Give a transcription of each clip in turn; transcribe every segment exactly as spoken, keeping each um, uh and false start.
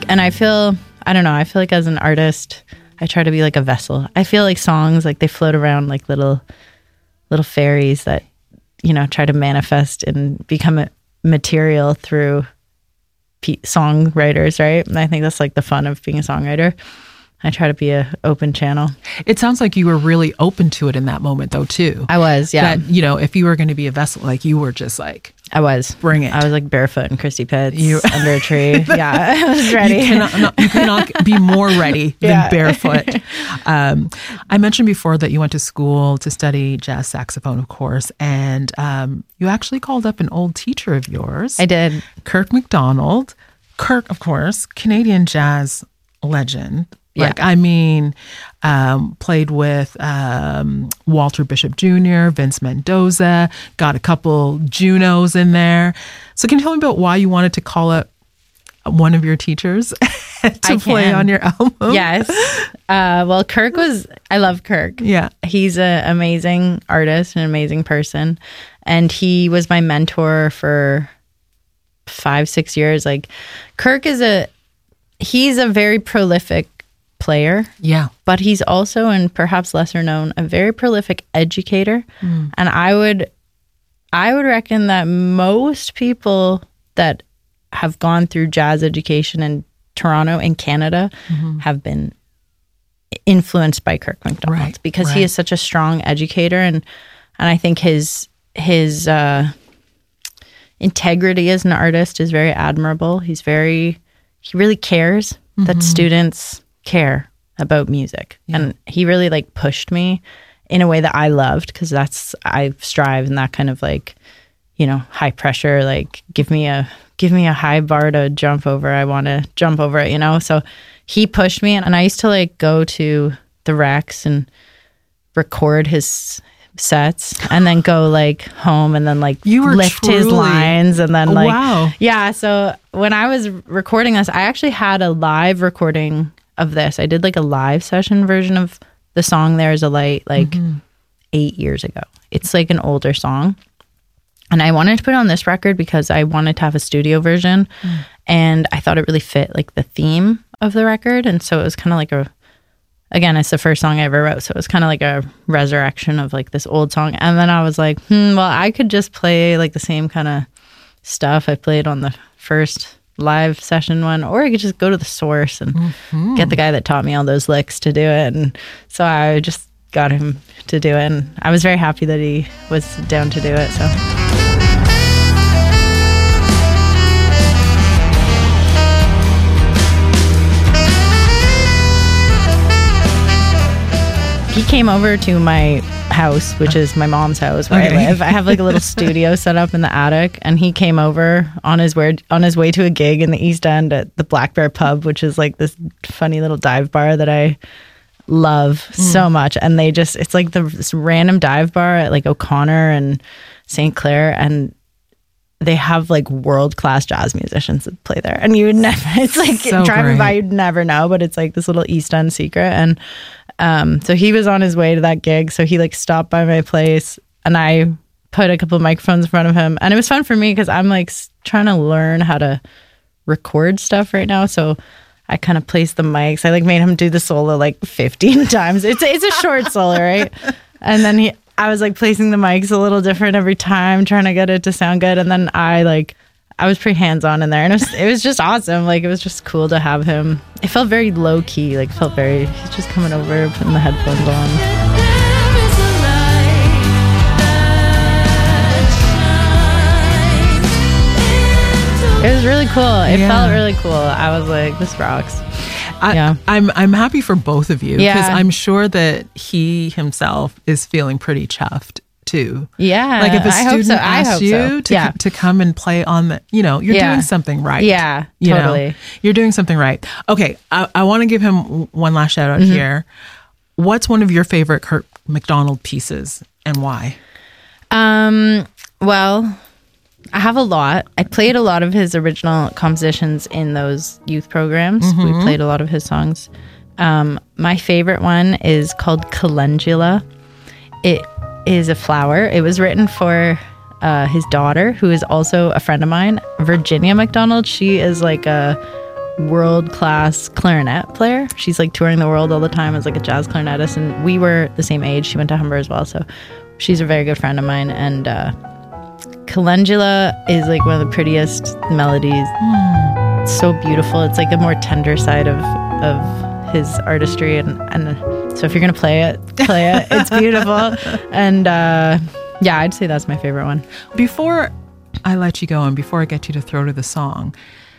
and I feel, I don't know, I feel like as an artist, I try to be like a vessel. I feel like songs, like they float around like little, little fairies that, you know, try to manifest and become a material through p- songwriters, right? And I think that's like the fun of being a songwriter. I try to be a open channel. It sounds like you were really open to it in that moment, though, too. I was, yeah. That, you know, if you were going to be a vessel, like you were just like, I was. Bring it. I was like barefoot in Christy Pitts You- under a tree. Yeah, I was ready. You cannot, not, you cannot be more ready than Yeah. barefoot. Um, I mentioned before that you went to school to study jazz saxophone, of course, and um, you actually called up an old teacher of yours. I did. Kirk McDonald. Kirk, of course, Canadian jazz legend. Like, Yeah. I mean, um, played with um, Walter Bishop Junior, Vince Mendoza, got a couple Junos in there. So can you tell me about why you wanted to call up one of your teachers to I play can. on your album? Yes. Uh, well, Kirk was, I love Kirk. Yeah. He's an amazing artist, an amazing person. And he was my mentor for five, six years. Like, Kirk is a, he's a very prolific player, Yeah. but he's also, and perhaps lesser known, a very prolific educator. Mm. And I would, I would reckon that most people that have gone through jazz education in Toronto and Canada Mm-hmm. have been influenced by Kirk McDonald Right, because right. he is such a strong educator, and and I think his his uh, integrity as an artist is very admirable. He's very, he really cares that students care about music, Yeah. and he really like pushed me in a way that I loved, because that's, I strive in that kind of like, you know, high pressure, like give me a give me a high bar to jump over. I want to jump over it, you know? So he pushed me, and, and I used to like go to the Rex and record his sets and then go like home and then like You were lift his truly- lines and then like, Wow. yeah. So when I was recording this, I actually had a live recording of this. I did like a live session version of the song There's a Light like eight years ago. It's like an older song. And I wanted to put it on this record because I wanted to have a studio version. And I thought it really fit like the theme of the record. And so it was kind of like a, again, it's the first song I ever wrote. So it was kind of like a resurrection of like this old song. And then I was like, hmm, well, I could just play like the same kind of stuff I played on the first live session one, or I could just go to the source and get the guy that taught me all those licks to do it. And so I just got him to do it, and I was very happy that he was down to do it. So he came over to my house, which is my mom's house where Okay. I live. I have like a little studio set up in the attic, and he came over on his way on his way to a gig in the East End at the Black Bear Pub, which is like this funny little dive bar that I love so much. And they just, it's like the, this random dive bar at like O'Connor and Saint Clair, and they have like world-class jazz musicians that play there, and you would never, it's like So driving by, great. you'd never know, but it's like this little East End secret. And um, so he was on his way to that gig, so he like stopped by my place, and I put a couple of microphones in front of him, and it was fun for me because I'm like s- trying to learn how to record stuff right now. So I kind of placed the mics. I like made him do the solo like fifteen times. It's it's a short solo, right? And then he, I was like placing the mics a little different every time, trying to get it to sound good. And then I like, I was pretty hands on in there, and it was it was just awesome. Like it was just cool to have him. It felt very low key. Like felt very. He's just coming over, putting the headphones on. It was really cool. It Yeah. felt really cool. I was like, this rocks. I, Yeah. I'm I'm happy for both of you, because Yeah. I'm sure that he himself is feeling pretty chuffed too. Yeah. Like if a I hope student so. I asks hope you so. to Yeah. to come and play on the, you know, you're Yeah. doing something right. Yeah, You know? totally. You're doing something right. Okay, I, I want to give him one last shout Mm-hmm. out here. What's one of your favorite Kirk McDonald pieces, and why? Um, well, I have a lot. I played a lot of his original compositions in those youth programs. We played a lot of his songs. Um, my favorite one is called Calendula. It is a flower. It was written for uh, his daughter, who is also a friend of mine, Virginia McDonald. She is like a world-class clarinet player. She's like touring the world all the time as like a jazz clarinetist, and we were the same age. She went to Humber as well, so she's a very good friend of mine. And uh, Calendula is like one of the prettiest melodies. Mm. It's so beautiful. It's like the more tender side of of his artistry, and, and so if you're gonna play it, play it. It's beautiful. And uh, yeah, I'd say that's my favorite one. Before I let you go and before I get you to throw to the song,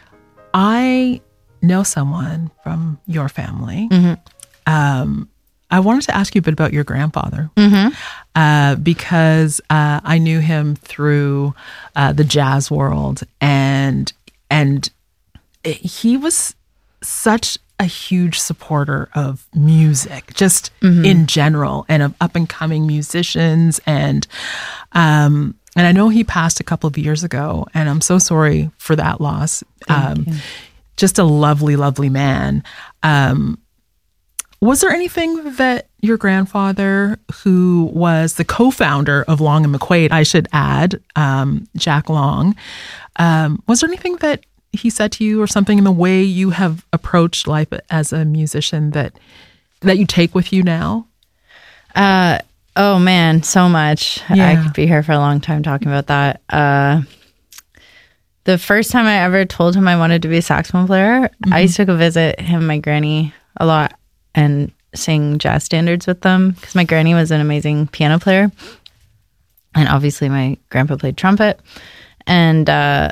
I know someone from your family. Mm-hmm. Um, I wanted to ask you a bit about your grandfather, mm-hmm. uh, because uh, I knew him through uh, the jazz world, and and he was such a huge supporter of music, just mm-hmm. in general, and of up and coming musicians, and um, and I know he passed a couple of years ago, and I'm so sorry for that loss. Um, just a lovely, lovely man. Um, was there anything that your grandfather, who was the co-founder of Long and McQuaid, I should add, um, Jack Long, um, was there anything that he said to you, or something in the way you have approached life as a musician that that you take with you now? Uh, oh man, so much. Yeah. I could be here for a long time talking about that. Uh, the first time I ever told him I wanted to be a saxophone player, mm-hmm. I used to go visit him and my granny a lot and sing jazz standards with them, because my granny was an amazing piano player, and obviously my grandpa played trumpet. And uh,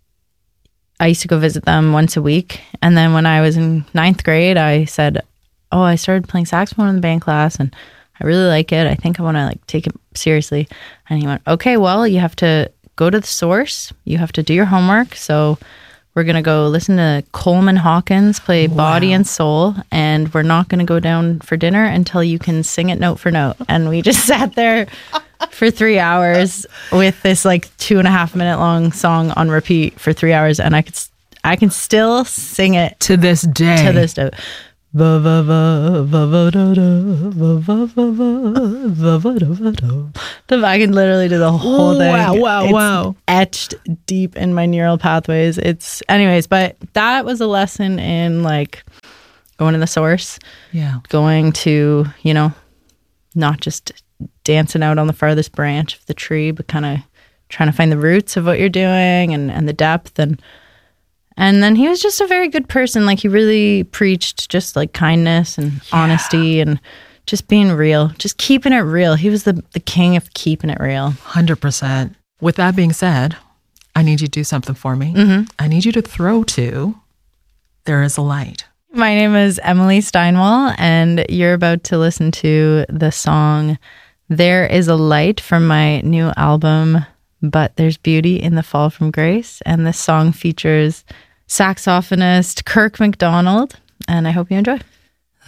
I used to go visit them once a week. And then when I was in ninth grade, I said, oh, I started playing saxophone in the band class, and I really like it. I think I want to like take it seriously. And he went, okay, well, you have to go to the source. You have to do your homework. So we're going to go listen to Coleman Hawkins play wow. Body and Soul, and we're not going to go down for dinner until you can sing it note for note. And we just sat there for three hours with this like two and a half minute long song on repeat for three hours. And I could, I can still sing it to this day. To this day. I can literally do the whole thing. Wow, wow, it's wow. etched deep in my neural pathways. It's, anyways, but that was a lesson in like going to the source. Yeah. Going to, you know, not just dancing out on the farthest branch of the tree, but kind of trying to find the roots of what you're doing, and, and the depth. And And then he was just a very good person. Like, he really preached just like kindness and yeah. honesty and just being real, just keeping it real. He was the, the king of keeping it real. one hundred percent. With that being said, I need you to do something for me. Mm-hmm. I need you to throw to There Is a Light. My name is Emily Steinwall, and you're about to listen to the song There Is a Light from my new album, But There's Beauty in the Fall from Grace. And this song features saxophonist Kirk McDonald, and I hope you enjoy.